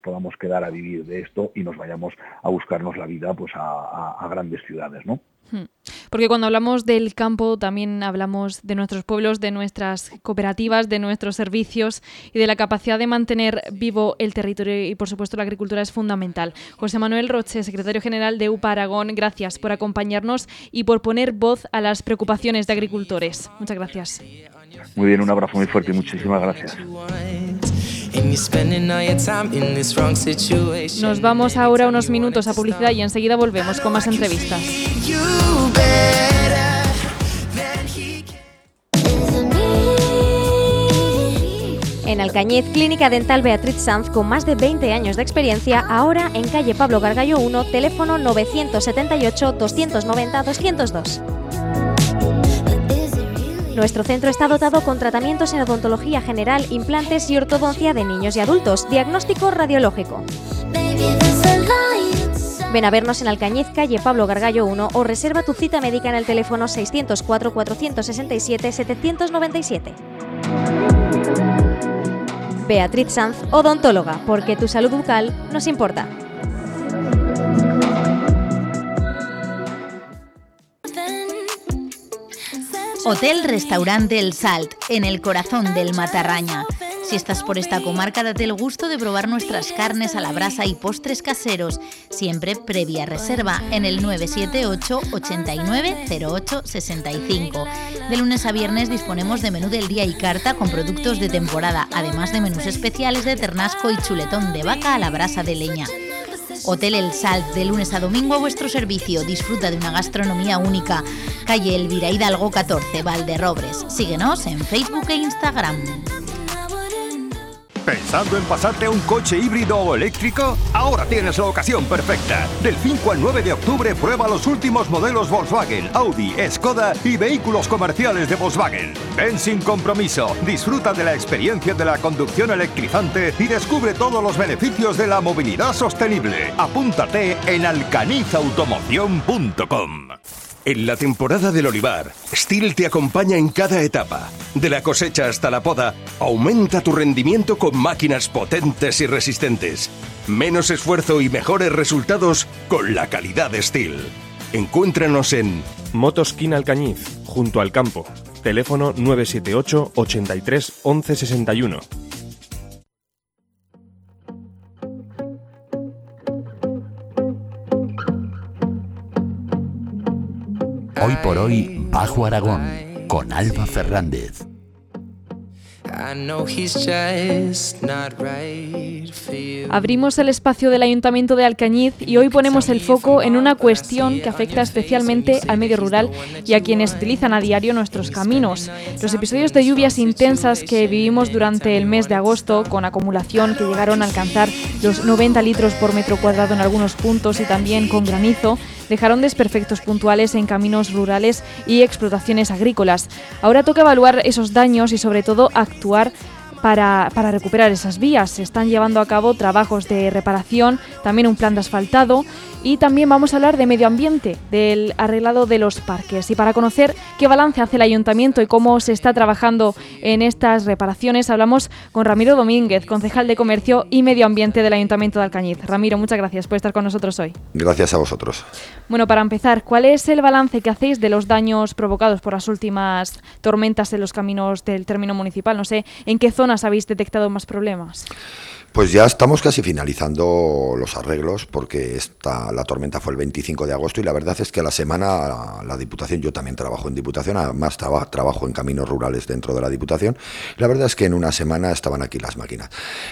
podamos quedar a vivir de esto y nos vayamos a buscarnos la vida pues a grandes ciudades, ¿no? Porque cuando hablamos del campo también hablamos de nuestros pueblos, de nuestras cooperativas, de nuestros servicios y de la capacidad de mantener vivo el territorio y, por supuesto, la agricultura es fundamental. José Manuel Roche, secretario general de UPA Aragón, gracias por acompañarnos y por poner voz a las preocupaciones de agricultores. Muchas gracias. Muy bien, un abrazo muy fuerte y muchísimas gracias. Nos vamos ahora unos minutos a publicidad y enseguida volvemos con más entrevistas. En Alcañiz, Clínica Dental Beatriz Sanz, con más de 20 años de experiencia, ahora en calle Pablo Gargallo 1, teléfono 978-290-202. Nuestro centro está dotado con tratamientos en odontología general, implantes y ortodoncia de niños y adultos, diagnóstico radiológico. Ven a vernos en Alcañiz, calle Pablo Gargallo 1 o reserva tu cita médica en el teléfono 604-467-797. Beatriz Sanz, odontóloga, porque tu salud bucal nos importa. Hotel Restaurante El Salt, en el corazón del Matarraña. Si estás por esta comarca, date el gusto de probar nuestras carnes a la brasa y postres caseros, siempre previa reserva en el 978 89 08 65. De lunes a viernes disponemos de menú del día y carta con productos de temporada, además de menús especiales de ternasco y chuletón de vaca a la brasa de leña. Hotel El Salt, de lunes a domingo a vuestro servicio. Disfruta de una gastronomía única. Calle Elvira Hidalgo 14, Valderrobres. Síguenos en Facebook e Instagram. ¿Pensando en pasarte a un coche híbrido o eléctrico? Ahora tienes la ocasión perfecta. Del 5 al 9 de octubre prueba los últimos modelos Volkswagen, Audi, Skoda y vehículos comerciales de Volkswagen. Ven sin compromiso, disfruta de la experiencia de la conducción electrizante y descubre todos los beneficios de la movilidad sostenible. Apúntate en alcanizautomoción.com. En la temporada del olivar, Stihl te acompaña en cada etapa. De la cosecha hasta la poda, aumenta tu rendimiento con máquinas potentes y resistentes. Menos esfuerzo y mejores resultados con la calidad de Stihl. Encuéntranos en Motoskin Alcañiz, junto al campo. Teléfono 978 83 11 61. Hoy por hoy, Bajo Aragón, con Alba Fernández. Abrimos el espacio del Ayuntamiento de Alcañiz y hoy ponemos el foco en una cuestión que afecta especialmente al medio rural y a quienes utilizan a diario nuestros caminos. Los episodios de lluvias intensas que vivimos durante el mes de agosto, con acumulación que llegaron a alcanzar los 90 litros por metro cuadrado en algunos puntos y también con granizo, dejaron desperfectos puntuales en caminos rurales y explotaciones agrícolas. Ahora toca evaluar esos daños y sobre todo actuar para recuperar esas vías. Se están llevando a cabo trabajos de reparación, también un plan de asfaltado y también vamos a hablar de medio ambiente, del arreglado de los parques. Y para conocer qué balance hace el Ayuntamiento y cómo se está trabajando en estas reparaciones, hablamos con Ramiro Domínguez, concejal de Comercio y Medio Ambiente del Ayuntamiento de Alcañiz. Ramiro, muchas gracias por estar con nosotros hoy. Gracias a vosotros. Bueno, para empezar, ¿cuál es el balance que hacéis de los daños provocados por las últimas tormentas en los caminos del término municipal? No sé, ¿en qué zonas habéis detectado más problemas? Pues ya estamos casi finalizando los arreglos porque la tormenta fue el 25 de agosto y la verdad es que a la semana la Diputación, yo también trabajo en Diputación, además trabajo en caminos rurales dentro de la Diputación, la verdad es que en una semana estaban aquí las máquinas.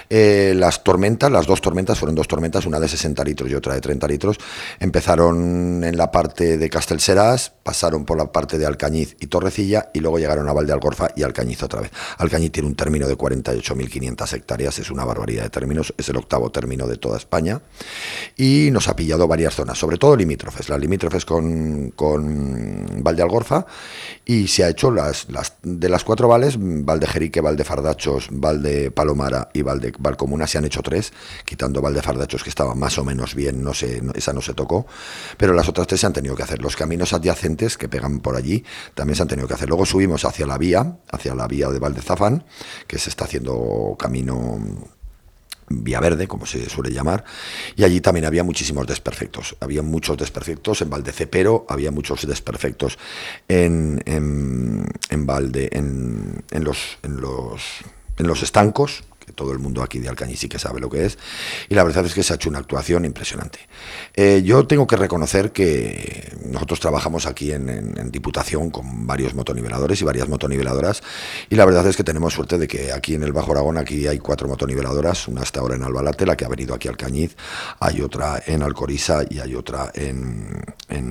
Las dos tormentas, fueron dos tormentas, una de 60 litros y otra de 30 litros, empezaron en la parte de Castellseràs, pasaron por la parte de Alcañiz y Torrecilla y luego llegaron a Valdealgorfa y Alcañiz otra vez. Alcañiz tiene un término de 48.500 hectáreas, es una barbaridad de términos, es el octavo término de toda España y nos ha pillado varias zonas, sobre todo limítrofes, las limítrofes con Valdealgorfa, y se ha hecho de las 4 vales, Valdejerique, Valdefardachos, Valdepalomara y Valcomuna, se han hecho 3, quitando Valdefardachos que estaba más o menos bien, esa no se tocó, pero las otras 3 se han tenido que hacer. Los caminos adyacentes que pegan por allí también se han tenido que hacer. Luego subimos hacia la vía de Valdezafán, que se está haciendo camino Villaverde, como se suele llamar, y allí también había muchísimos desperfectos. Había muchos desperfectos en Valdecepero, había muchos desperfectos en los estancos, que todo el mundo aquí de Alcañiz sí que sabe lo que es, y la verdad es que se ha hecho una actuación impresionante. Yo tengo que reconocer que nosotros trabajamos aquí en Diputación con varios motoniveladores y varias motoniveladoras, y la verdad es que tenemos suerte de que aquí en el Bajo Aragón aquí hay 4 motoniveladoras, una hasta ahora en Albalate, la que ha venido aquí a Alcañiz, hay otra en Alcoriza y hay otra en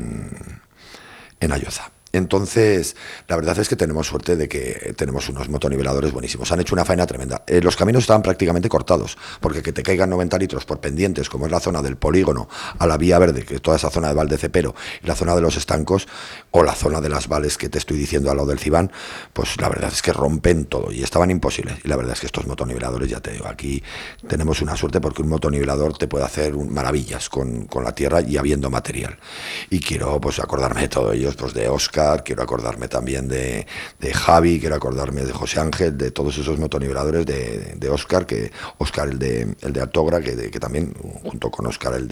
Ayoza. Entonces, la verdad es que tenemos suerte de que tenemos unos motoniveladores buenísimos. Han hecho una faena tremenda. Los caminos estaban prácticamente cortados, porque que te caigan 90 litros por pendientes, como es la zona del polígono a la Vía Verde, que es toda esa zona de Valdecepero, y la zona de los estancos, o la zona de las vales que te estoy diciendo al lado del Cibán, pues la verdad es que rompen todo, y estaban imposibles. Y la verdad es que estos motoniveladores, ya te digo, aquí tenemos una suerte porque un motonivelador te puede hacer maravillas con la tierra y habiendo material. Y quiero pues acordarme de todos ellos, pues de Óscar, quiero acordarme también de Javi, quiero acordarme de José Ángel, de todos esos motoniveladores, de Óscar, que Óscar el de Altogra, que también junto con Óscar el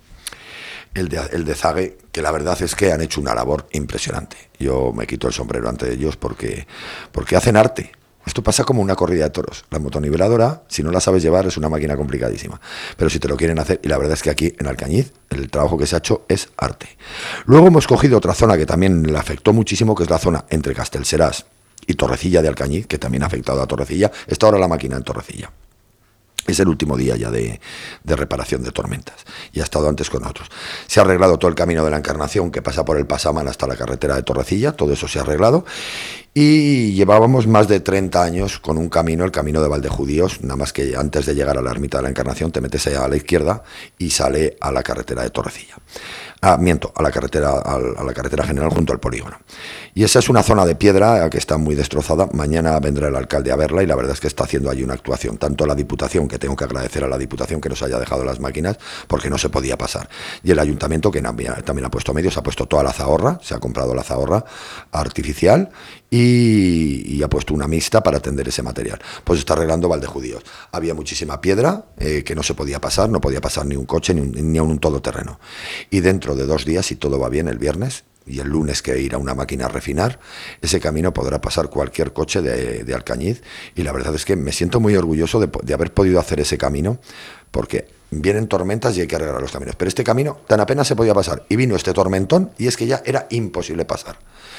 de Zague, que la verdad es que han hecho una labor impresionante. Yo me quito el sombrero ante ellos porque hacen arte. Esto pasa como una corrida de toros. La motoniveladora, si no la sabes llevar, es una máquina complicadísima. Pero si te lo quieren hacer, y la verdad es que aquí en Alcañiz el trabajo que se ha hecho es arte. Luego hemos cogido otra zona que también le afectó muchísimo, que es la zona entre Castelserás y Torrecilla de Alcañiz, que también ha afectado a Torrecilla. Está ahora la máquina en Torrecilla. Es el último día ya de reparación de tormentas, y ha estado antes con nosotros. Se ha arreglado todo el camino de la Encarnación que pasa por el Pasamán hasta la carretera de Torrecilla, todo eso se ha arreglado, y llevábamos más de 30 años con un camino, el camino de Valdejudíos, nada más que antes de llegar a la ermita de la Encarnación te metes allá a la izquierda y sale a la carretera de Torrecilla. A la carretera general junto al polígono. Y esa es una zona de piedra que está muy destrozada. Mañana vendrá el alcalde a verla y la verdad es que está haciendo allí una actuación. Tanto la Diputación, que tengo que agradecer a la Diputación que nos haya dejado las máquinas, porque no se podía pasar. Y el Ayuntamiento, que también ha puesto medios, ha puesto toda la zahorra, se ha comprado la zahorra artificial y ha puesto una mixta para atender ese material. Pues está arreglando Valdejudíos. Había muchísima piedra que no se podía pasar, no podía pasar ni un coche ni un todoterreno. Y dentro de 2 días, si todo va bien, el viernes y el lunes que irá una máquina a refinar, ese camino podrá pasar cualquier coche de Alcañiz, y la verdad es que me siento muy orgulloso de haber podido hacer ese camino, porque vienen tormentas y hay que arreglar los caminos, pero este camino tan apenas se podía pasar, y vino este tormentón y es que ya era imposible pasar.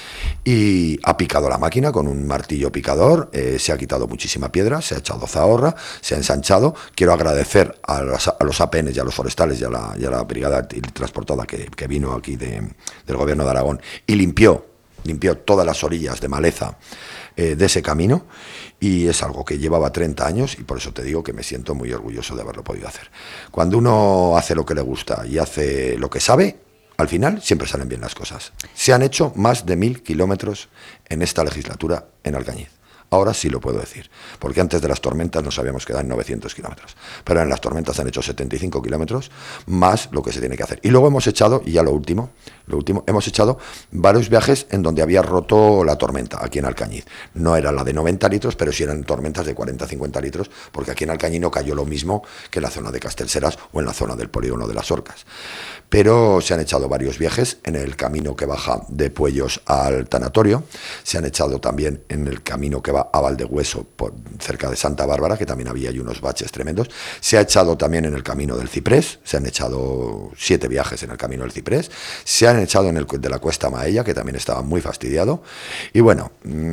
Y ha picado la máquina con un martillo picador, se ha quitado muchísima piedra, se ha echado zahorra, se ha ensanchado. Quiero agradecer a los APNs y a los forestales y a la brigada transportada que vino aquí del gobierno de Aragón y limpió todas las orillas de maleza de ese camino, y es algo que llevaba 30 años y por eso te digo que me siento muy orgulloso de haberlo podido hacer. Cuando uno hace lo que le gusta y hace lo que sabe, al final siempre salen bien las cosas. Se han hecho más de 1000 kilómetros en esta legislatura en Alcañiz. Ahora sí lo puedo decir, porque antes de las tormentas nos habíamos quedado en 900 kilómetros. Pero en las tormentas han hecho 75 kilómetros más lo que se tiene que hacer. Y luego hemos echado, y ya lo último, hemos echado varios viajes en donde había roto la tormenta, aquí en Alcañiz. No era la de 90 litros, pero sí eran tormentas de 40-50 litros, porque aquí en Alcañiz no cayó lo mismo que en la zona de Castelserás o en la zona del polígono de las Orcas. Pero se han echado varios viajes en el camino que baja de Puellos al tanatorio, se han echado también en el camino que va a Valdehueso, cerca de Santa Bárbara, que también había unos baches tremendos. Se ha echado también en el camino del Ciprés, se han echado 7 viajes en el camino del Ciprés, se han echado en el de la Cuesta Maella, que también estaba muy fastidiado. Y bueno,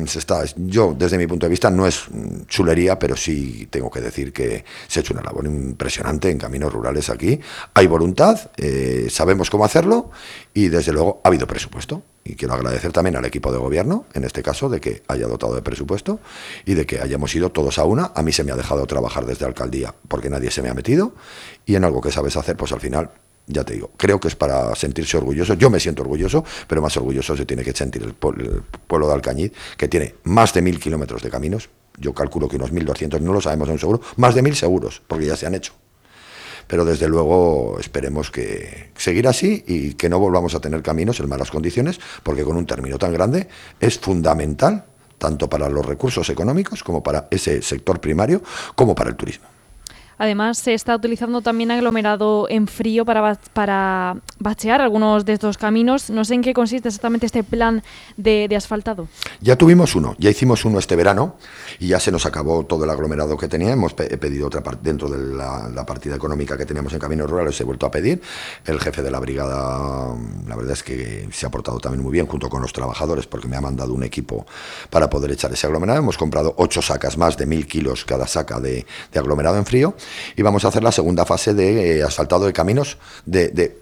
yo desde mi punto de vista no es chulería, pero sí tengo que decir que se ha hecho una labor impresionante en caminos rurales aquí. Hay voluntad, sabemos cómo hacerlo y desde luego ha habido presupuesto. Y quiero agradecer también al equipo de gobierno, en este caso, de que haya dotado de presupuesto y de que hayamos ido todos a una. A mí se me ha dejado trabajar desde alcaldía porque nadie se me ha metido, y en algo que sabes hacer, pues al final, ya te digo, creo que es para sentirse orgulloso. Yo me siento orgulloso, pero más orgulloso se tiene que sentir el pueblo de Alcañiz, que tiene más de 1000 kilómetros de caminos. Yo calculo que unos 1200, no lo sabemos aún seguro, más de 1000 seguros, porque ya se han hecho. Pero desde luego esperemos que seguir así y que no volvamos a tener caminos en malas condiciones, porque con un término tan grande es fundamental tanto para los recursos económicos como para ese sector primario como para el turismo. Además, se está utilizando también aglomerado en frío para bachear algunos de estos caminos. No sé en qué consiste exactamente este plan de asfaltado. Ya tuvimos uno, ya hicimos uno este verano y ya se nos acabó todo el aglomerado que teníamos. He pedido otra parte dentro de la partida económica que teníamos en Caminos Rurales, he vuelto a pedir. El jefe de la brigada, la verdad es que se ha portado también muy bien junto con los trabajadores, porque me ha mandado un equipo para poder echar ese aglomerado. Hemos comprado 8 sacas más de 1.000 kilos cada saca de aglomerado en frío y vamos a hacer la segunda fase de asfaltado de caminos, de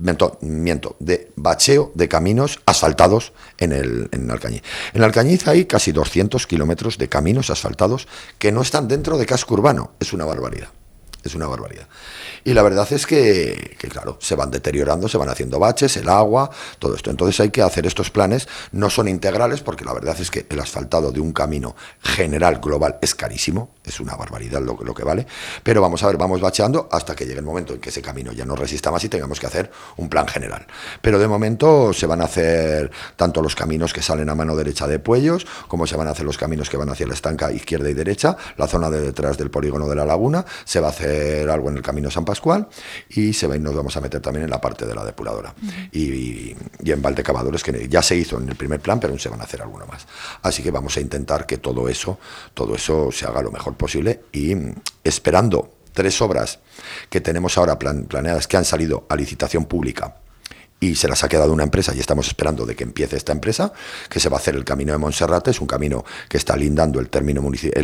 bacheo de caminos asfaltados en Alcañiz. En Alcañiz hay casi 200 kilómetros de caminos asfaltados que no están dentro de casco urbano. Es una barbaridad. Es una barbaridad. Y la verdad es que, claro, se van deteriorando, se van haciendo baches, el agua, todo esto. Entonces hay que hacer estos planes, no son integrales, porque la verdad es que el asfaltado de un camino general, global, es carísimo, es una barbaridad lo que vale, pero vamos a ver, vamos bacheando hasta que llegue el momento en que ese camino ya no resista más y tengamos que hacer un plan general. Pero de momento se van a hacer tanto los caminos que salen a mano derecha de Puellos, como se van a hacer los caminos que van hacia la estanca izquierda y derecha, la zona de detrás del polígono de la laguna, se va a hacer algo en el camino San Pascual y nos vamos a meter también en la parte de la depuradora y en Valdecavadores, que ya se hizo en el primer plan, pero aún se van a hacer alguno más. Así que vamos a intentar que todo eso se haga lo mejor posible y esperando 3 obras que tenemos ahora planeadas, que han salido a licitación pública y se las ha quedado una empresa y estamos esperando de que empiece esta empresa, que se va a hacer el camino de Monserrate. Es un camino que está lindando el término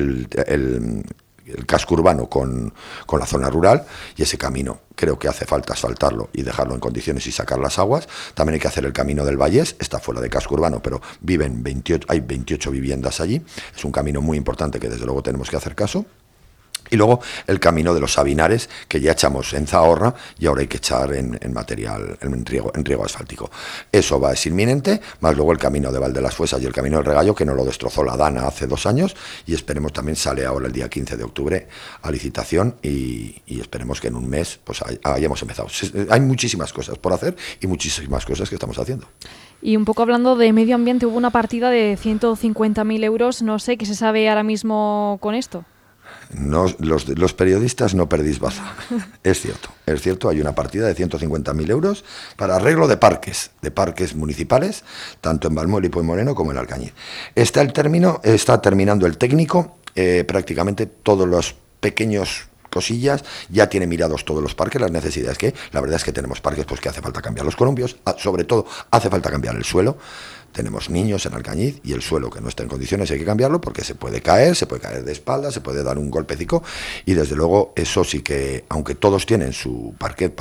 el casco urbano con la zona rural, y ese camino creo que hace falta asfaltarlo y dejarlo en condiciones y sacar las aguas. También hay que hacer el camino del Vallés, está fuera de casco urbano, pero hay 28 viviendas allí. Es un camino muy importante que desde luego tenemos que hacer caso. Y luego el camino de los Sabinares, que ya echamos en Zahorra y ahora hay que echar en material, en riego asfáltico. Eso va, es inminente, más luego el camino de Valde las Fuesas y el camino del Regallo, que nos lo destrozó la Dana hace 2 años, y esperemos también sale ahora el día 15 de octubre a licitación y esperemos que en un mes pues hayamos empezado. Hay muchísimas cosas por hacer y muchísimas cosas que estamos haciendo. Y un poco hablando de medio ambiente, hubo una partida de 150.000 euros, no sé qué se sabe ahora mismo con esto. No, los periodistas no perdís baza. Es cierto, hay una partida de 150.000 euros para arreglo de parques municipales, tanto en Valmuel y Pueymoreno como en Alcañiz. Está terminando el técnico, prácticamente todos los pequeños cosillas, ya tiene mirados todos los parques, las necesidades que hay. La verdad es que tenemos parques pues que hace falta cambiar los columpios, sobre todo hace falta cambiar el suelo. Tenemos niños en Alcañiz y el suelo que no está en condiciones hay que cambiarlo porque se puede caer de espaldas, se puede dar un golpecico y desde luego eso sí que, aunque todos tienen su parquet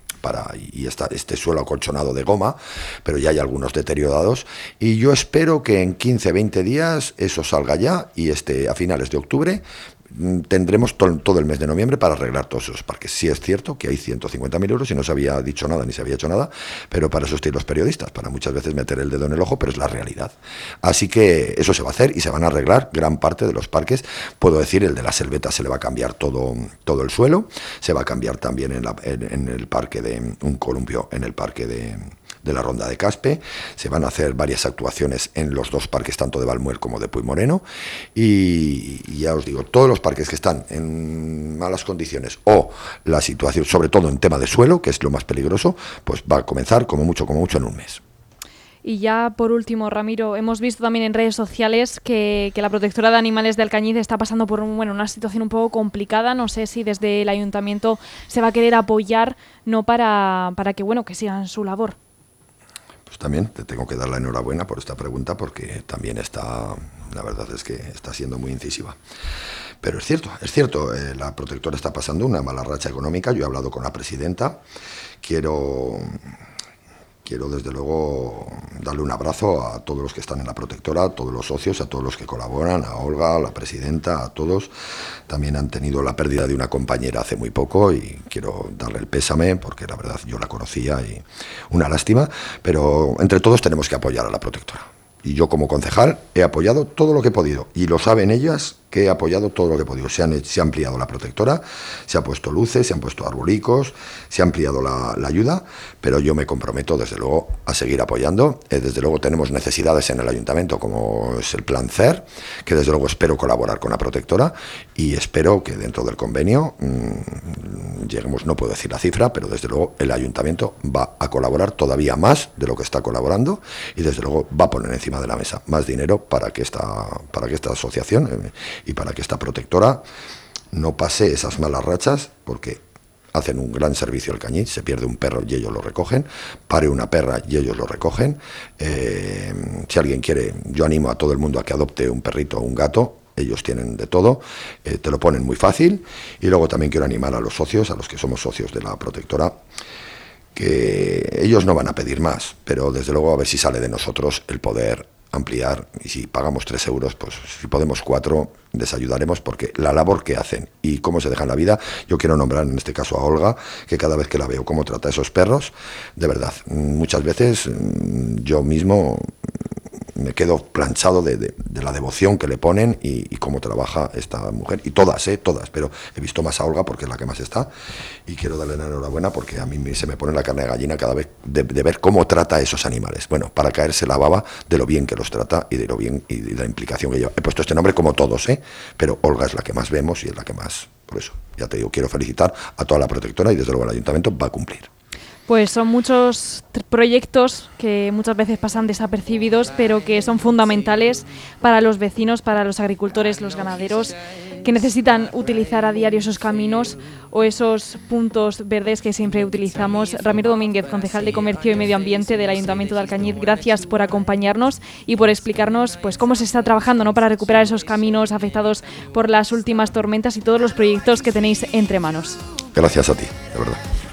y este suelo acolchonado de goma, pero ya hay algunos deteriorados y yo espero que en 15-20 días eso salga ya y a finales de octubre tendremos todo el mes de noviembre para arreglar todos esos parques. Sí es cierto que hay 150.000 euros y no se había dicho nada ni se había hecho nada, pero para eso están los periodistas, para muchas veces meter el dedo en el ojo, pero es la realidad. Así que eso se va a hacer y se van a arreglar gran parte de los parques. Puedo decir, el de la Selveta se le va a cambiar todo el suelo, se va a cambiar también en el parque de un columpio, en el parque de la Ronda de Caspe, se van a hacer varias actuaciones en los 2 parques, tanto de Valmuel como de Pueymoreno, y ya os digo, todos los parques que están en malas condiciones o la situación, sobre todo en tema de suelo, que es lo más peligroso, pues va a comenzar como mucho en un mes. Y ya por último, Ramiro, hemos visto también en redes sociales que la protectora de animales de Alcañiz está pasando por una situación un poco complicada. No sé si desde el ayuntamiento se va a querer apoyar, no para que sigan su labor. Pues también te tengo que dar la enhorabuena por esta pregunta porque también la verdad es que está siendo muy incisiva. Pero es cierto, la protectora está pasando una mala racha económica. Yo he hablado con la presidenta, quiero desde luego darle un abrazo a todos los que están en la protectora, a todos los socios, a todos los que colaboran, a Olga, a la presidenta, a todos. También han tenido la pérdida de una compañera hace muy poco y quiero darle el pésame porque la verdad yo la conocía y una lástima, pero entre todos tenemos que apoyar a la protectora. Y yo como concejal he apoyado todo lo que he podido y lo saben ellas que he apoyado todo lo que he podido. Se ha ampliado la protectora, se ha puesto luces, se han puesto arbolicos, se ha ampliado la ayuda, pero yo me comprometo desde luego a seguir apoyando. Desde luego tenemos necesidades en el ayuntamiento como es el plan CER, que desde luego espero colaborar con la protectora y espero que dentro del convenio lleguemos, no puedo decir la cifra, pero desde luego el ayuntamiento va a colaborar todavía más de lo que está colaborando y desde luego va a poner encima de la mesa más dinero para que esta asociación y para que esta protectora no pase esas malas rachas, porque hacen un gran servicio al Cañiz. Se pierde un perro y ellos lo recogen, pare una perra y ellos lo recogen. Si alguien quiere, yo animo a todo el mundo a que adopte un perrito o un gato. Ellos tienen de todo, te lo ponen muy fácil. Y luego también quiero animar a los socios, a los que somos socios de la protectora, que ellos no van a pedir más, pero desde luego a ver si sale de nosotros el poder ampliar, y si pagamos 3 euros, pues si podemos 4, les ayudaremos, porque la labor que hacen y cómo se dejan la vida. Yo quiero nombrar en este caso a Olga, que cada vez que la veo cómo trata a esos perros, de verdad, muchas veces yo mismo me quedo planchado de la devoción que le ponen y cómo trabaja esta mujer, y todas, pero he visto más a Olga porque es la que más está, y quiero darle la enhorabuena porque a mí se me pone la carne de gallina cada vez de ver cómo trata a esos animales. Bueno, para caerse la baba de lo bien que los trata y de lo bien y de la implicación que lleva. He puesto este nombre como todos, pero Olga es la que más vemos y es la que más, por eso, ya te digo, quiero felicitar a toda la protectora y desde luego el ayuntamiento va a cumplir. Pues son muchos proyectos que muchas veces pasan desapercibidos, pero que son fundamentales para los vecinos, para los agricultores, los ganaderos, que necesitan utilizar a diario esos caminos o esos puntos verdes que siempre utilizamos. Ramiro Domínguez, concejal de Comercio y Medio Ambiente del Ayuntamiento de Alcañiz, gracias por acompañarnos y por explicarnos pues cómo se está trabajando, ¿no?, para recuperar esos caminos afectados por las últimas tormentas y todos los proyectos que tenéis entre manos. Gracias a ti, de verdad.